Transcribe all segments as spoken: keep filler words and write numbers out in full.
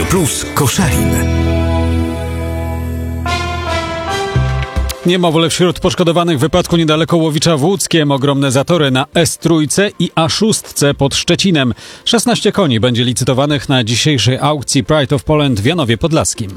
Plus Koszalin. Niemowlę wśród poszkodowanych w wypadku niedaleko Łowicza w Łódzkiem. Ogromne zatory na S trzy i A sześć pod Szczecinem. szesnaście koni będzie licytowanych na dzisiejszej aukcji Pride of Poland w Janowie Podlaskim.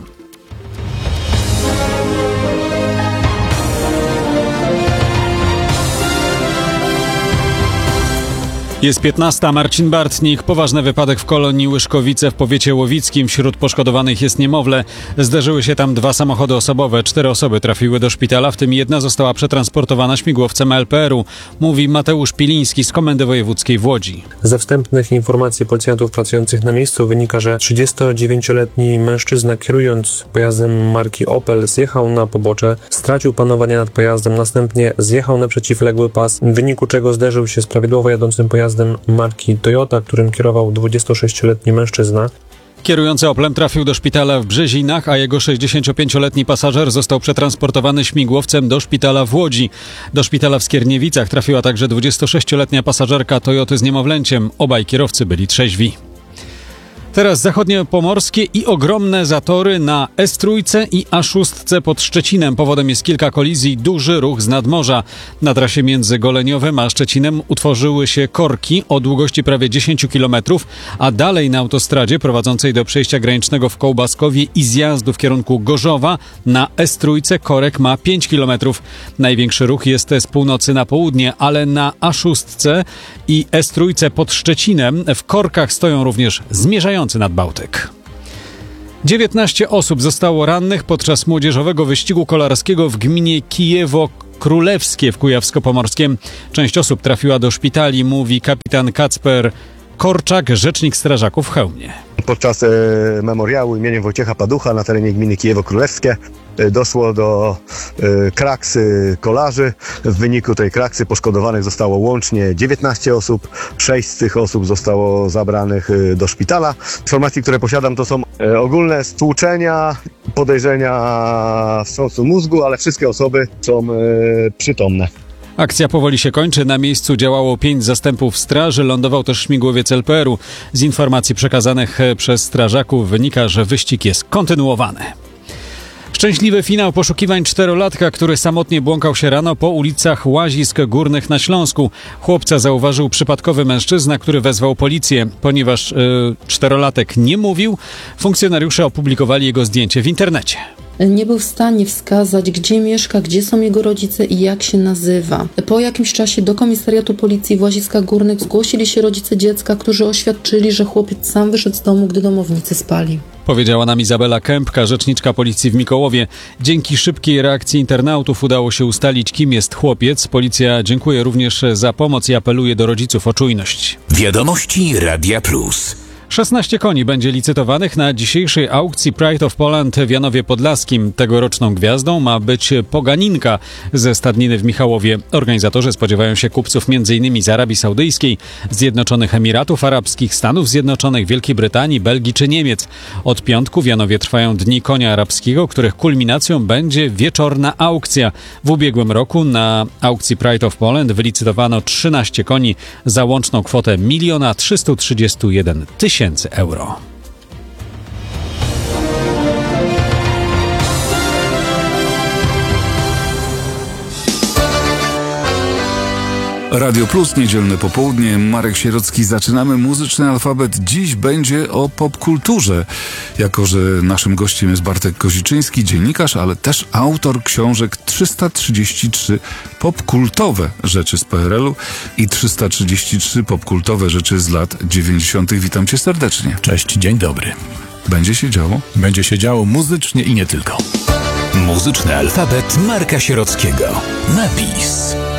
Jest piętnasta. Marcin Bartnik. Poważny wypadek w kolonii Łyszkowice w powiecie łowickim. Wśród poszkodowanych jest niemowlę. Zderzyły się tam dwa samochody osobowe. Cztery osoby trafiły do szpitala, w tym jedna została przetransportowana śmigłowcem L P R u. Mówi Mateusz Piliński z Komendy Wojewódzkiej w Łodzi. Ze wstępnych informacji policjantów pracujących na miejscu wynika, że trzydziestodziewięcioletni mężczyzna, kierując pojazdem marki Opel, zjechał na pobocze, stracił panowanie nad pojazdem, następnie zjechał na przeciwległy pas, w wyniku czego zderzył się z prawidłowo jadącym pojazdem marki Toyota, którym kierował dwudziestosześcioletni mężczyzna. Kierujący Oplem trafił do szpitala w Brzezinach, a jego sześćdziesięciopięcioletni pasażer został przetransportowany śmigłowcem do szpitala w Łodzi. Do szpitala w Skierniewicach trafiła także dwudziestosześcioletnia pasażerka Toyoty z niemowlęciem. Obaj kierowcy byli trzeźwi. Teraz zachodniopomorskie i ogromne zatory na S trzy i A sześć pod Szczecinem. Powodem jest kilka kolizji, duży ruch z nadmorza. Na trasie między Goleniowem a Szczecinem utworzyły się korki o długości prawie dziesięć kilometrów, a dalej na autostradzie prowadzącej do przejścia granicznego w Kołbaskowie i zjazdu w kierunku Gorzowa na S trzy korek ma pięć kilometrów. Największy ruch jest z północy na południe, ale na A sześć i S trzy pod Szczecinem w korkach stoją również zmierzające nad Bałtyk. dziewiętnaście osób zostało rannych podczas młodzieżowego wyścigu kolarskiego w gminie Kijewo-Królewskie w Kujawsko-Pomorskiem. Część osób trafiła do szpitali, mówi kapitan Kacper Korczak, rzecznik strażaków w Chełmie. Podczas e, memoriału imieniem Wojciecha Paducha na terenie gminy Kijewo-Królewskie e, doszło do e, kraksy kolarzy. W wyniku tej kraksy poszkodowanych zostało łącznie dziewiętnaście osób. sześć z tych osób zostało zabranych e, do szpitala. Informacje, które posiadam, to są e, ogólne stłuczenia, podejrzenia wstrząsu mózgu, ale wszystkie osoby są e, przytomne. Akcja powoli się kończy. Na miejscu działało pięć zastępów straży. Lądował też śmigłowiec L P R u. Z informacji przekazanych przez strażaków wynika, że wyścig jest kontynuowany. Szczęśliwy finał poszukiwań czterolatka, który samotnie błąkał się rano po ulicach Łazisk Górnych na Śląsku. Chłopca zauważył przypadkowy mężczyzna, który wezwał policję. Ponieważ yy, czterolatek nie mówił, funkcjonariusze opublikowali jego zdjęcie w internecie. Nie był w stanie wskazać, gdzie mieszka, gdzie są jego rodzice i jak się nazywa. Po jakimś czasie do komisariatu policji w Łaziskach Górnych zgłosili się rodzice dziecka, którzy oświadczyli, że chłopiec sam wyszedł z domu, gdy domownicy spali. Powiedziała nam Izabela Kępka, rzeczniczka policji w Mikołowie. Dzięki szybkiej reakcji internautów udało się ustalić, kim jest chłopiec. Policja dziękuję również za pomoc i apeluje do rodziców o czujność. Wiadomości Radia Plus. szesnaście koni będzie licytowanych na dzisiejszej aukcji Pride of Poland w Janowie Podlaskim. Tegoroczną gwiazdą ma być Poganinka ze stadniny w Michałowie. Organizatorzy spodziewają się kupców m.in. z Arabii Saudyjskiej, Zjednoczonych Emiratów Arabskich, Stanów Zjednoczonych, Wielkiej Brytanii, Belgii czy Niemiec. Od piątku w Janowie trwają Dni Konia Arabskiego, których kulminacją będzie wieczorna aukcja. W ubiegłym roku na aukcji Pride of Poland wylicytowano trzynaście koni za łączną kwotę miliona trzysta trzydzieści jeden tysięcy euro. Radio Plus, niedzielne popołudnie. Marek Sierocki. Zaczynamy muzyczny alfabet. Dziś będzie o popkulturze. Jako że naszym gościem jest Bartek Koziczyński, dziennikarz, ale też autor książek trzysta trzydzieści trzy popkultowe rzeczy z P R L u i trzysta trzydzieści trzy popkultowe rzeczy z lat dziewięćdziesiątych. Witam cię serdecznie. Cześć, dzień dobry. Będzie się działo? Będzie się działo muzycznie i nie tylko. Muzyczny alfabet Marka Sierockiego. Napis.